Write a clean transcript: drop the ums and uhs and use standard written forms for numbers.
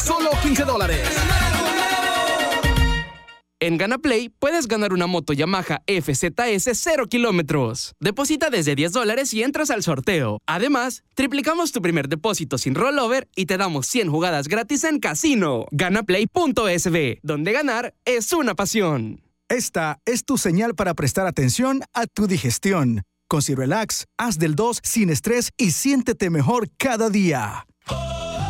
Solo $15. En GanaPlay puedes ganar una moto Yamaha FZS 0 kilómetros. Deposita desde $10 y entras al sorteo. Además, triplicamos tu primer depósito sin rollover y te damos 100 jugadas gratis en casino. Ganaplay.sb, donde ganar es una pasión. Esta es tu señal para prestar atención a tu digestión. Con Cirelax, haz del 2 sin estrés y siéntete mejor cada día.